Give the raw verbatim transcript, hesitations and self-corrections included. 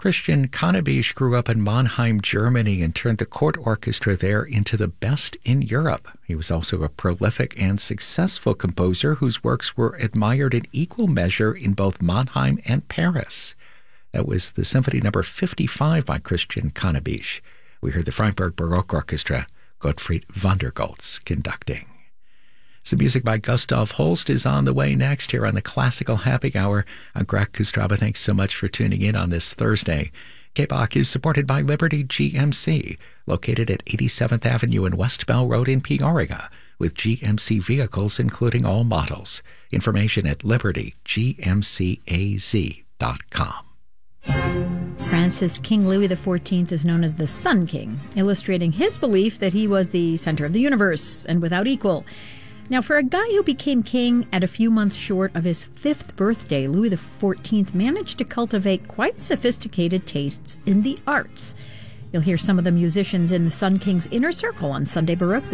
Christian Connebich grew up in Mannheim, Germany, and turned the court orchestra there into the best in Europe. He was also a prolific and successful composer whose works were admired in equal measure in both Mannheim and Paris. That was the Symphony Number fifty-five by Christian Connebich. We heard the Freiburg Baroque Orchestra, Gottfried Vandergoltz conducting. Some music by Gustav Holst is on the way next here on the Classical Happy Hour. I'm Greg Kostraba. Thanks so much for tuning in on this Thursday. K B O C is supported by Liberty G M C, located at eighty-seventh Avenue and West Bell Road in Peoria, with G M C vehicles including all models. Information at liberty g m c a z dot com. France's King Louis the fourteenth is known as the Sun King, illustrating his belief that he was the center of the universe and without equal. Now, for a guy who became king at a few months short of his fifth birthday, Louis the fourteenth managed to cultivate quite sophisticated tastes in the arts. You'll hear some of the musicians in the Sun King's inner circle on Sunday Baroque